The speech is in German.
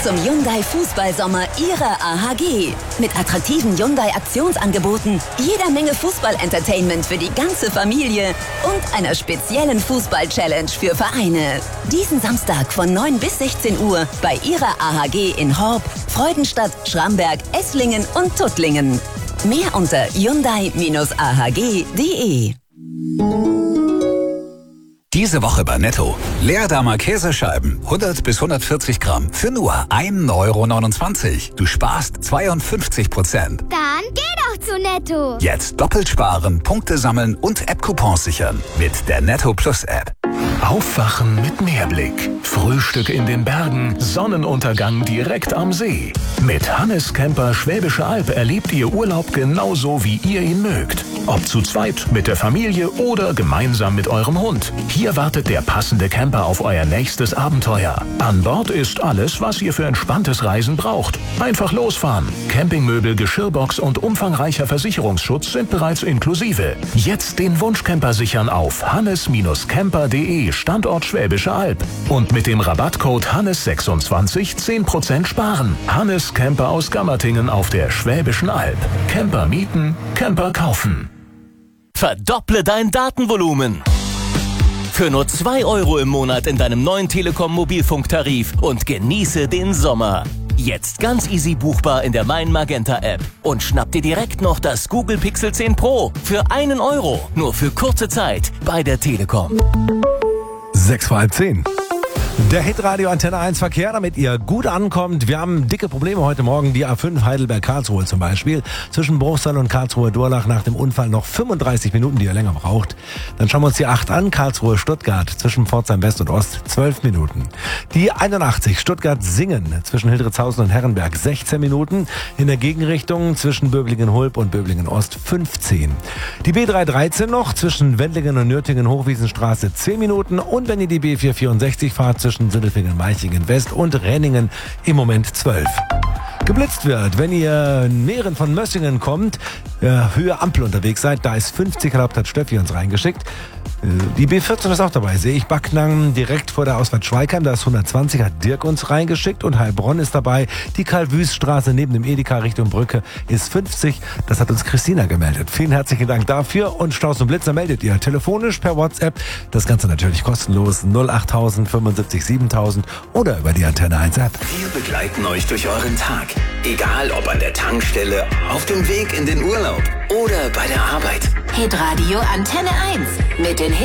zum Hyundai Fußballsommer Ihrer AHG. Mit attraktiven Hyundai Aktionsangeboten, jeder Menge Fußball-Entertainment für die ganze Familie und einer speziellen Fußball-Challenge für Vereine. Diesen Samstag von 9 bis 16 Uhr bei Ihrer AHG in Horb, Freudenstadt, Schramberg, Esslingen und Tuttlingen. Mehr unter hyundai-ahg.de. Diese Woche bei Netto. Leerdammer Käsescheiben, 100 bis 140 Gramm, für nur 1,29 €. Du sparst 52%. Dann geh doch zu Netto. Jetzt doppelt sparen, Punkte sammeln und App-Coupons sichern. Mit der Netto Plus App. Aufwachen mit Meerblick. Frühstück in den Bergen, Sonnenuntergang direkt am See. Mit Hannes Camper Schwäbische Alb erlebt ihr Urlaub genauso, wie ihr ihn mögt. Ob zu zweit, mit der Familie oder gemeinsam mit eurem Hund. Hier wartet der passende Camper auf euer nächstes Abenteuer. An Bord ist alles, was ihr für entspanntes Reisen braucht. Einfach losfahren. Campingmöbel, Geschirrbox und umfangreicher Versicherungsschutz sind bereits inklusive. Jetzt den Wunschcamper sichern auf hannes-camper.de, Standort Schwäbische Alb. Und mit dem Rabattcode Hannes26 10% sparen. Hannes Camper aus Gammertingen auf der Schwäbischen Alb. Camper mieten, Camper kaufen. Verdopple dein Datenvolumen. Für nur 2 € im Monat in deinem neuen Telekom Mobilfunktarif und genieße den Sommer. Jetzt ganz easy buchbar in der Mein Magenta App. Und schnapp dir direkt noch das Google Pixel 10 Pro für 1 €. Nur für kurze Zeit bei der Telekom. 6 vor halb 10. Der Hitradio Antenne 1 Verkehr, damit ihr gut ankommt. Wir haben dicke Probleme heute Morgen. Die A5 Heidelberg-Karlsruhe zum Beispiel. Zwischen Bruchsal und Karlsruhe-Durlach nach dem Unfall noch 35 Minuten, die ihr länger braucht. Dann schauen wir uns die 8 an. Karlsruhe-Stuttgart zwischen Pforzheim West und Ost 12 Minuten. Die 81 Stuttgart-Singen zwischen Hildritzhausen und Herrenberg 16 Minuten. In der Gegenrichtung zwischen Böblingen-Hulb und Böblingen-Ost 15. Die B313 noch zwischen Wendlingen und Nürtingen-Hochwiesenstraße 10 Minuten. Und wenn ihr die B464 fahrt, zwischen Sindelfingen, Meichingen West und Renningen im Moment 12. Geblitzt wird, wenn ihr näheren von Mössingen kommt, Höhe Ampel unterwegs seid, da ist 50 erlaubt, hat Steffi uns reingeschickt. Die B14 ist auch dabei, sehe ich. Backnang direkt vor der Ausfahrt Schweigheim, da ist 120, hat Dirk uns reingeschickt. Und Heilbronn ist dabei. Die Karl-Wüst-Straße neben dem Edeka Richtung Brücke ist 50. Das hat uns Christina gemeldet. Vielen herzlichen Dank dafür. Und Staus und Blitzer meldet ihr telefonisch per WhatsApp. Das Ganze natürlich kostenlos 08000 75 7000 oder über die Antenne 1 App. Wir begleiten euch durch euren Tag. Egal ob an der Tankstelle, auf dem Weg in den Urlaub oder bei der Arbeit. Hitradio Antenne 1 mit den